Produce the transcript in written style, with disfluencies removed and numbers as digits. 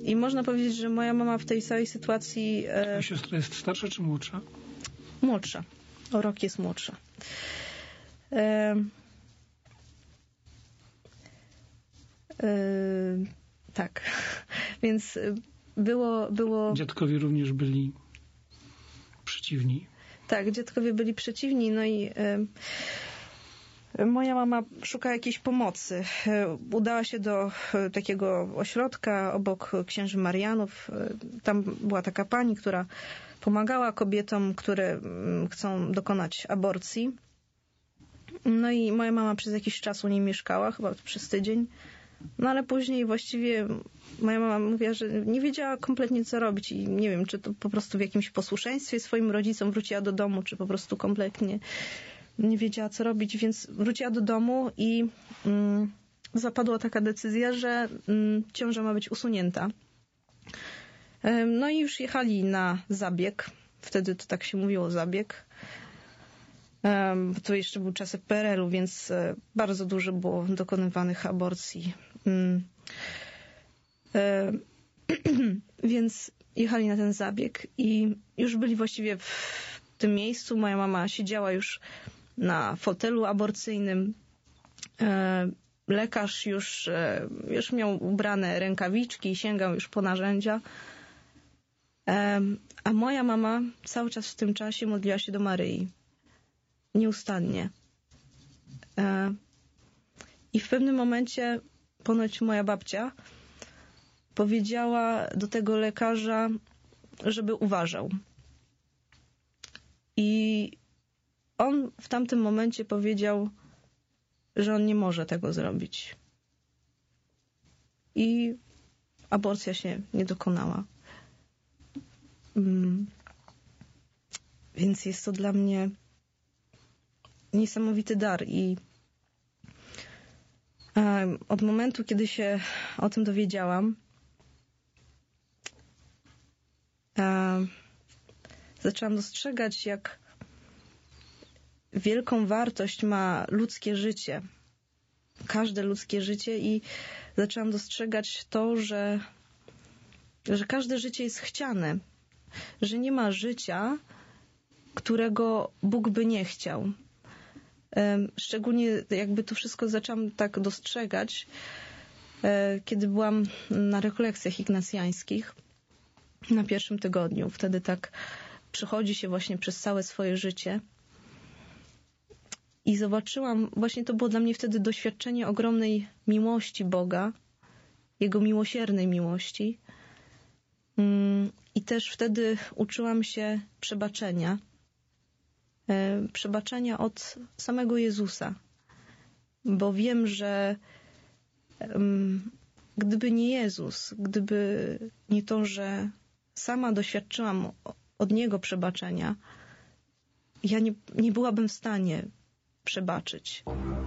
I można powiedzieć, że moja mama w tej całej sytuacji... A siostra jest starsza czy młodsza? Młodsza. O rok jest młodsza. Tak. Więc było... Dziadkowie również byli przeciwni. Tak, dziadkowie byli przeciwni, no i moja mama szuka jakiejś pomocy. Udała się do takiego ośrodka obok księży Marianów. Tam była taka pani, która pomagała kobietom, które chcą dokonać aborcji. No i moja mama przez jakiś czas u niej mieszkała, chyba przez tydzień. No ale później właściwie moja mama mówiła, że nie wiedziała kompletnie co robić i nie wiem, czy to po prostu w jakimś posłuszeństwie swoim rodzicom wróciła do domu, czy po prostu kompletnie nie wiedziała co robić, więc wróciła do domu i zapadła taka decyzja, że ciąża ma być usunięta. No i już jechali na zabieg. Wtedy to tak się mówiło, zabieg. To jeszcze był czas PRL-u, więc bardzo dużo było dokonywanych aborcji. Więc jechali na ten zabieg i już byli właściwie w tym miejscu. Moja mama siedziała już na fotelu aborcyjnym. Lekarz już miał ubrane rękawiczki i sięgał już po narzędzia. A moja mama cały czas w tym czasie modliła się do Maryi. Nieustannie. I w pewnym momencie ponoć moja babcia powiedziała do tego lekarza, żeby uważał. I on w tamtym momencie powiedział, że on nie może tego zrobić. I aborcja się nie dokonała. Więc jest to dla mnie niesamowity dar i od momentu, kiedy się o tym dowiedziałam, zaczęłam dostrzegać, jak wielką wartość ma ludzkie życie. Każde ludzkie życie i zaczęłam dostrzegać to, że każde życie jest chciane. Że nie ma życia, którego Bóg by nie chciał. Szczególnie jakby to wszystko zaczęłam tak dostrzegać, kiedy byłam na rekolekcjach ignacjańskich na pierwszym tygodniu. Wtedy tak przechodzi się właśnie przez całe swoje życie. I zobaczyłam, właśnie to było dla mnie wtedy doświadczenie ogromnej miłości Boga, Jego miłosiernej miłości. I też wtedy uczyłam się przebaczenia. Przebaczenia od samego Jezusa. Bo wiem, że gdyby nie Jezus, gdyby nie to, że sama doświadczyłam od Niego przebaczenia, ja nie byłabym w stanie przebaczyć.